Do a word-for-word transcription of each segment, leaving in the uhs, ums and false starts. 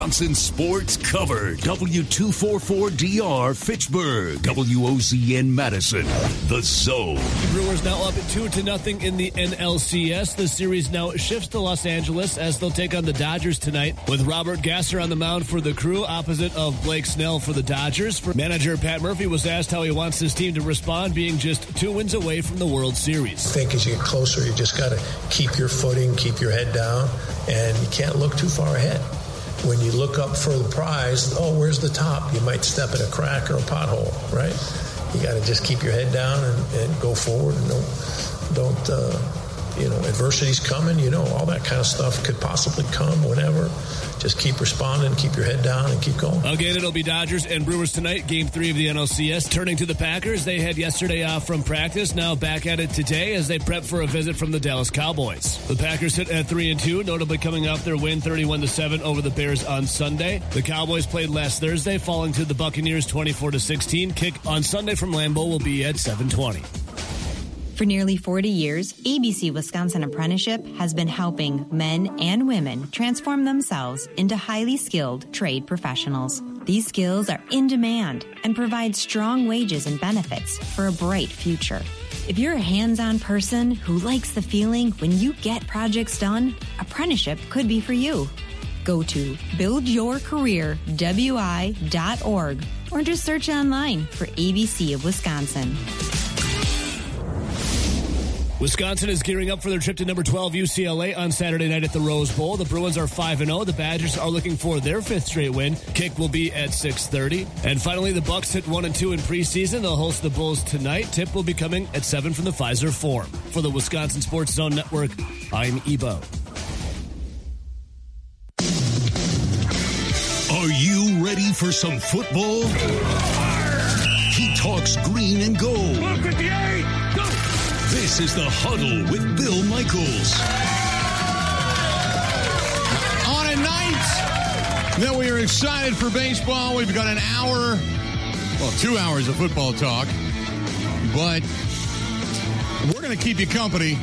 Wisconsin Sports Cover, W two forty-four D R Fitchburg, W O Z N Madison, The Zone. The Brewers now up two to nothing in the N L C S. The series now shifts to Los Angeles as they'll take on the Dodgers tonight with Robert Gasser on the mound for the Crew opposite of Blake Snell for the Dodgers. For manager Pat Murphy was asked how he wants his team to respond, being just two wins away from the World Series. I think as you get closer, you just got to keep your footing, keep your head down, and you can't look too far ahead. When you look up for the prize, oh, where's the top? You might step in a crack or a pothole, right? You got to just keep your head down and, and go forward and don't, don't uh, you know, adversity's coming, you know, all that kind of stuff could possibly come whenever. Just keep responding, keep your head down, and keep going. Again, it'll be Dodgers and Brewers tonight, game three of the N L C S. Turning to the Packers, they had yesterday off from practice, now back at it today as they prep for a visit from the Dallas Cowboys. The Packers sit at three and two, notably coming off their win thirty-one to seven over the Bears on Sunday. The Cowboys played last Thursday, falling to the Buccaneers twenty-four to sixteen. Kick on Sunday from Lambeau will be at seven twenty. For nearly forty years, A B C Wisconsin Apprenticeship has been helping men and women transform themselves into highly skilled trade professionals. These skills are in demand and provide strong wages and benefits for a bright future. If you're a hands-on person who likes the feeling when you get projects done, apprenticeship could be for you. Go to build your career w i dot org or just search online for A B C of Wisconsin. Wisconsin is gearing up for their trip to number twelve U C L A on Saturday night at the Rose Bowl. The Bruins are five and oh. The Badgers are looking for their fifth straight win. Kick will be at six thirty. And finally, the Bucks hit one and two in preseason. They'll host the Bulls tonight. Tip will be coming at seven from the Pfizer Forum. For the Wisconsin Sports Zone Network, I'm Ebo. Are you ready for some football? He talks green and gold. Look at the eight. Go. This is The Huddle with Bill Michaels. On a night that we are excited for baseball, we've got an hour, well, two hours of football talk, but we're going to keep you company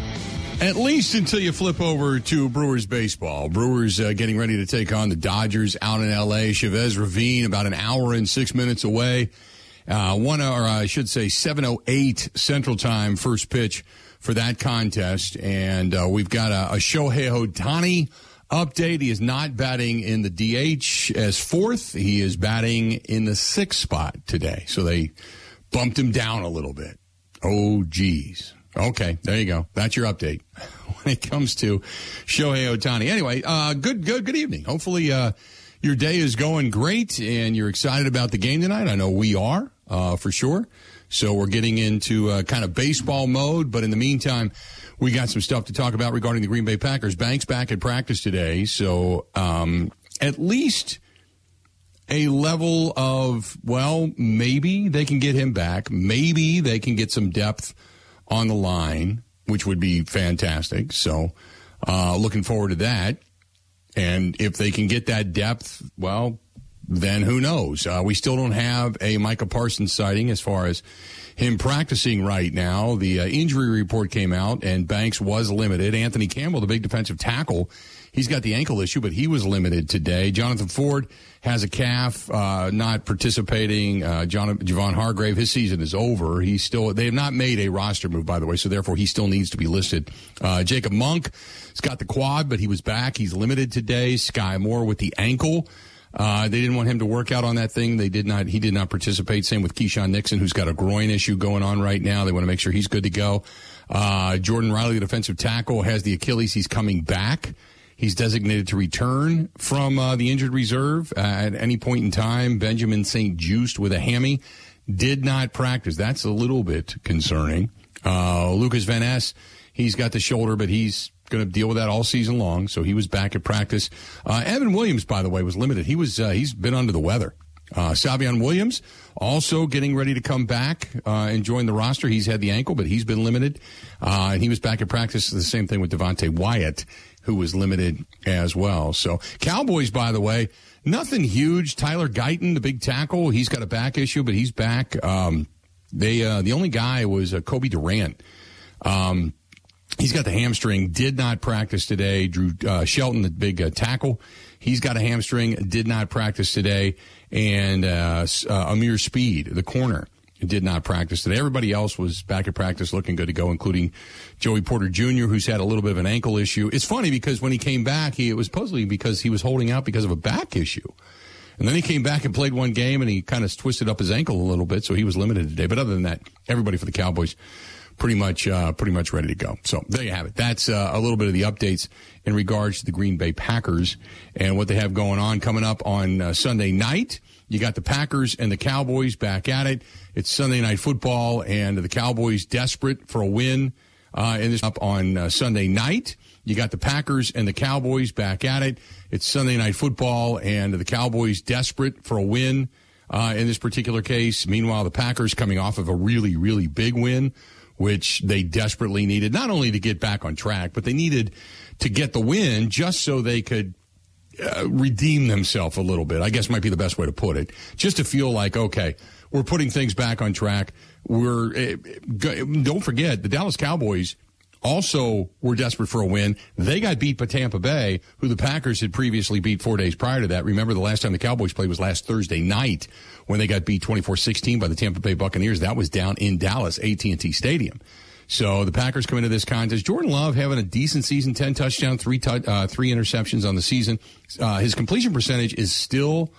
at least until you flip over to Brewers baseball. Brewers uh, getting ready to take on the Dodgers out in L A. Chavez Ravine about an hour and six minutes away. Uh, one, or I should say seven oh eight Central Time, first pitch for that contest. And uh, we've got a, a Shohei Ohtani update. He is not batting in the D H as fourth. He is batting in the sixth spot today. So they bumped him down a little bit. Oh, geez. Okay, there you go. That's your update when it comes to Shohei Ohtani. Anyway, uh, good, good, good evening. Hopefully, uh, your day is going great and you're excited about the game tonight. I know we are, uh, for sure. So we're getting into uh, kind of baseball mode. But in the meantime, we got some stuff to talk about regarding the Green Bay Packers. Banks back at practice today. So um, at least a level of, well, maybe they can get him back. Maybe they can get some depth on the line, which would be fantastic. So uh, looking forward to that. And if they can get that depth, well, then who knows? Uh, we still don't have a Micah Parsons sighting as far as him practicing right now. The uh, injury report came out, and Banks was limited. Anthony Campbell, the big defensive tackle, he's got the ankle issue, but he was limited today. Jonathan Ford has a calf, uh, not participating. Uh, John, Javon Hargrave, his season is over. He's still, they have not made a roster move, by the way, so therefore he still needs to be listed. Uh, Jacob Monk has got the quad, but he was back. He's limited today. Sky Moore with the ankle. Uh, they didn't want him to work out on that thing. They did not, he did not participate. Same with Keyshawn Nixon, who's got a groin issue going on right now. They want to make sure he's good to go. Uh, Jordan Riley, the defensive tackle, has the Achilles. He's coming back. He's designated to return from uh, the injured reserve uh, at any point in time. Benjamin Saint Juste with a hammy did not practice. That's a little bit concerning. Uh, Lucas Van Ness, he's got the shoulder, but he's going to deal with that all season long. So he was back at practice. Uh, Evan Williams, by the way, was limited. He was uh, he's been under the weather. Uh, Savion Williams also getting ready to come back uh, and join the roster. He's had the ankle, but he's been limited. Uh, and he was back at practice. The same thing with Devontae Wyatt, who was limited as well. So Cowboys, by the way, nothing huge. Tyler Guyton, the big tackle, he's got a back issue, but he's back. Um, they uh, the only guy was uh, Kobe Durant. Um, He's got the amstring, did not practice today. Drew uh, Shelton, the big uh, tackle, he's got a hamstring, did not practice today. And uh, uh, Amir Speed, the corner, did not practice today. Everybody else was back at practice looking good to go, including Joey Porter Junior, who's had a little bit of an ankle issue. It's funny because when he came back, he, it was supposedly because he was holding out because of a back issue. And then he came back and played one game, and he kind of twisted up his ankle a little bit, so he was limited today. But other than that, everybody for the Cowboys pretty much uh, pretty much ready to go. So there you have it. That's uh, a little bit of the updates in regards to the Green Bay Packers and what they have going on coming up on uh, Sunday night. You got the Packers and the Cowboys back at it. It's Sunday Night Football, and the Cowboys desperate for a win. Uh, and this up on uh, Sunday night. You got the Packers and the Cowboys back at it. It's Sunday Night Football, and the Cowboys desperate for a win uh, in this particular case. Meanwhile, the Packers coming off of a really, really big win, which they desperately needed, not only to get back on track, but they needed to get the win just so they could uh, redeem themselves a little bit, I guess might be the best way to put it. Just to feel like, okay, we're putting things back on track. We're uh, don't forget, the Dallas Cowboys also were desperate for a win. They got beat by Tampa Bay, who the Packers had previously beat four days prior to that. Remember, the last time the Cowboys played was last Thursday night when they got beat twenty-four sixteen by the Tampa Bay Buccaneers. That was down in Dallas, A T and T Stadium. So the Packers come into this contest. Jordan Love having a decent season, ten touchdowns, three, tu- uh, three interceptions on the season. Uh, his completion percentage is still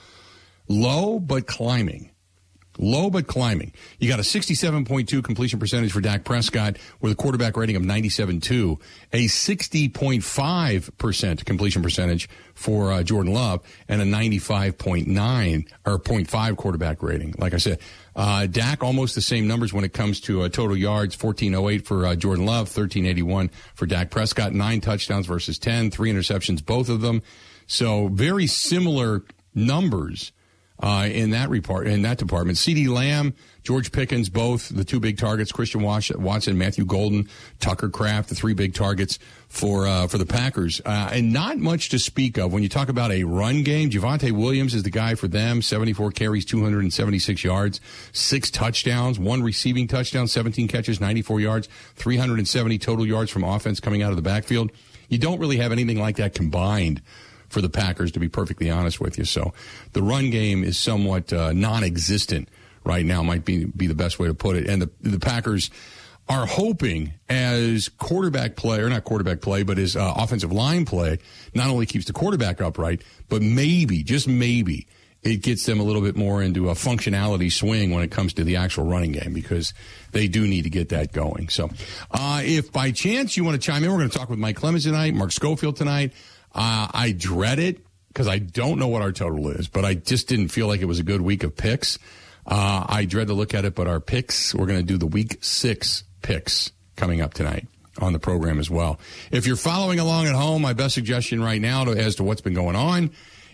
low but climbing. Low but climbing. You got a sixty-seven point two completion percentage for Dak Prescott with a quarterback rating of ninety-seven point two, a sixty point five percent completion percentage for uh, Jordan Love, and a ninety-five point nine or point five quarterback rating. Like I said, uh, Dak almost the same numbers when it comes to uh, total yards, fourteen oh eight for uh, Jordan Love, thirteen eighty-one for Dak Prescott, nine touchdowns versus ten, three interceptions, both of them. So very similar numbers Uh, in that report, in that department. CeeDee Lamb, George Pickens, both the two big targets. Christian Watson, Matthew Golden, Tucker Kraft, the three big targets for uh, for the Packers. Uh, and not much to speak of when you talk about a run game. Javonte Williams is the guy for them. seventy-four carries, two hundred seventy-six yards, six touchdowns, one receiving touchdown, seventeen catches, ninety-four yards, three hundred seventy total yards from offense coming out of the backfield. You don't really have anything like that combined for the Packers, to be perfectly honest with you. So the run game is somewhat uh, non-existent right now, might be be the best way to put it. And the the Packers are hoping as quarterback play, or not quarterback play, but as uh, offensive line play, not only keeps the quarterback upright, but maybe, just maybe, it gets them a little bit more into a functionality swing when it comes to the actual running game, because they do need to get that going. So uh, if by chance you want to chime in, we're going to talk with Mike Clemens tonight, Mark Schofield tonight. Uh, I dread it because I don't know what our total is, but I just didn't feel like it was a good week of picks. Uh, I dread to look at it, but our picks, we're going to do the week six picks coming up tonight on the program as well. If you're following along at home, my best suggestion right now to, as to what's been going on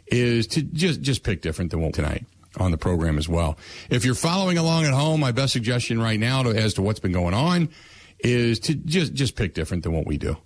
is to just, just pick different than what tonight on the program as well. If you're following along at home, my best suggestion right now to, as to what's been going on is to just, just pick different than what we do.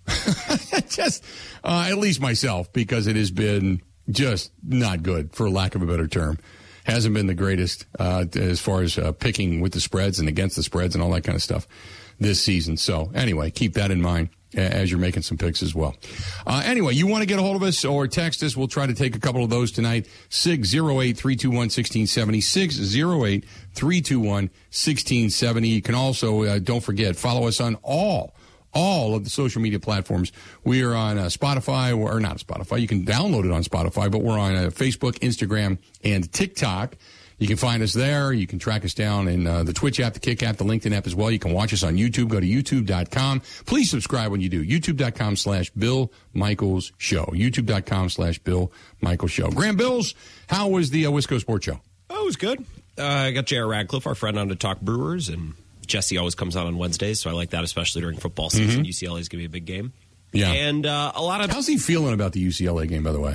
just, uh, at least myself, because it has been just not good, for lack of a better term. Hasn't been the greatest, uh, as far as, uh, picking with the spreads and against the spreads and all that kind of stuff this season. So anyway, keep that in mind as you're making some picks as well. Uh, anyway, you want to get a hold of us or text us, we'll try to take a couple of those tonight. six oh eight, three two one, one six seven oh, six oh eight, three two one, one six seven oh. You can also, uh, don't forget, follow us on all, all of the social media platforms. We are on uh, Spotify, or not Spotify. You can download it on Spotify, but we're on uh, Facebook, Instagram, and TikTok. You can find us there. You can track us down in uh, the Twitch app, the Kick app, the LinkedIn app as well. You can watch us on YouTube. Go to youtube dot com. Please subscribe when you do. youtube dot com slash Bill Michaels Show. youtube dot com slash Bill Michaels Show. Graham Bills, how was the uh, Wisco Sports Show? Oh, it was good. Uh, I got J R Radcliffe, our friend, on to talk Brewers, and Jesse always comes out on Wednesdays, so I like that, especially during football season. Mm-hmm. U C L A is going to be a big game. Yeah. And uh, a lot of... How's he feeling about the U C L A game, by the way?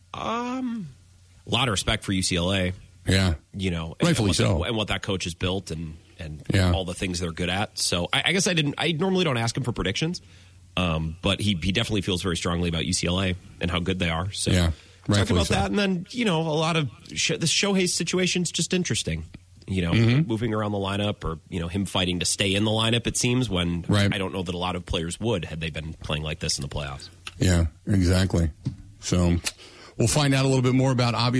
Um, a lot of respect for U C L A. Yeah. You know, rightfully and so. That, and what that coach has built, and, and yeah. all the things they're good at. So I, I guess I didn't, I normally don't ask him for predictions, um, but he, he definitely feels very strongly about U C L A and how good they are. So yeah, talk about so. that. And then, you know, a lot of, sh- this Shohei situation's just interesting. you know, Mm-hmm. moving around the lineup, or, you know, him fighting to stay in the lineup, it seems, when Right. I don't know that a lot of players would had they been playing like this in the playoffs. Yeah, exactly. So we'll find out a little bit more about obviously